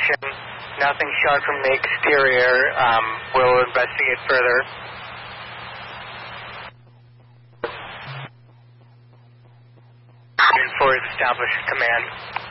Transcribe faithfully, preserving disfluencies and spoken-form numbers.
description. Nothing shown from the exterior. Um, we'll investigate further. Force established command.